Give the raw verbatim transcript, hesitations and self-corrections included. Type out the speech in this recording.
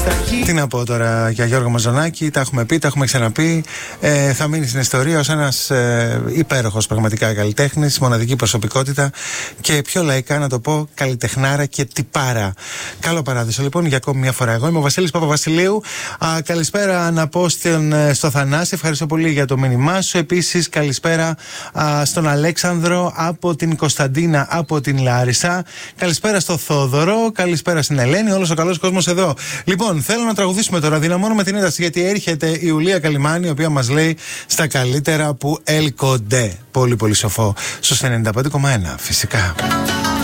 Τι να πω τώρα για Γιώργο Μαζονάκη, τα έχουμε πει, τα έχουμε ξαναπεί. Ε, θα μείνει στην ιστορία ως ένας ε, υπέροχος πραγματικά καλλιτέχνης, μοναδική προσωπικότητα και πιο λαϊκά να το πω, καλλιτεχνάρα και τυπάρα. Καλό παράδεισο λοιπόν για ακόμη μια φορά. Εγώ είμαι ο Βασίλης Παπαβασιλείου. Α, καλησπέρα να πω στον, στο Θανάση, ευχαριστώ πολύ για το μήνυμά σου. Επίσης, καλησπέρα α, στον Αλέξανδρο από την Κωνσταντίνα από την Λάρισα. Καλησπέρα στο Θόδωρο, καλησπέρα στην Ελένη, όλος ο καλός κόσμος εδώ. Λοιπόν, θέλω να τραγουδήσουμε τώρα, δυναμώνουμε την ένταση γιατί έρχεται η Ιουλία Καλιμάνη, η οποία μας λέει στα καλύτερα που El Codé. Πολύ πολύ σοφό, στους ενενήντα πέντε κόμμα ένα φυσικά.